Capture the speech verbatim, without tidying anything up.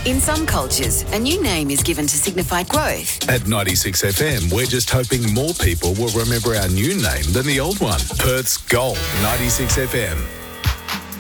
In some cultures, a new name is given to signify growth. At ninety-six F M, we're just hoping more people will remember our new name than the old one. Perth's Gold, ninety-six F M.